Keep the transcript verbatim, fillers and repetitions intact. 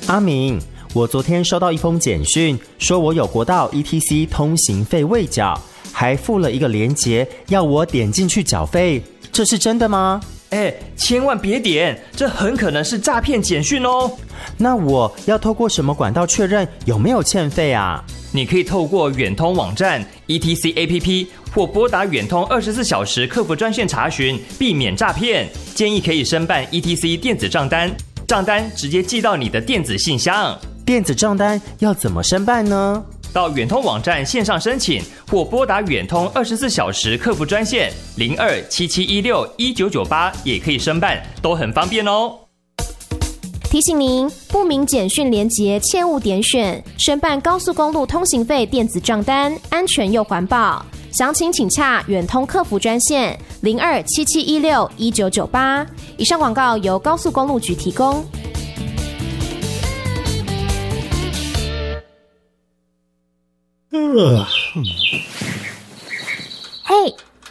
阿明，我昨天收到一封简讯，说我有国道 E T C 通行费未缴，还附了一个连结，要我点进去缴费，这是真的吗？ 哎，千万别点，这很可能是诈骗简讯哦。 那我要透过什么管道确认有没有欠费啊？ 你可以透过远通网站 E T C A P P 或拨打远通二十四小时客服专线查询，避免诈骗。建议可以申办 E T C 电子账单，账单直接寄到你的电子信箱。 电子账单要怎么申办呢？ 到远通网站线上申请，或拨打远通二十四小时客服专线零二七七一六一九九八也可以申办，都很方便哦。 提醒您，不明简讯连结切勿点选，申办高速公路通行费电子账单，安全又环保。详情请洽远通客服专线零二七七一六一九九八。以上广告由高速公路局提供。 嘿，